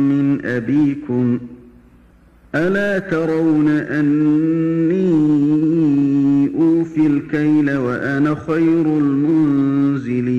مِّنْ أَبِيكُمْ أَلَا تَرَوْنَ أَنِّي أُوفِي الْكَيْلَ وَأَنَا خَيْرُ الْمُنزِلِينَ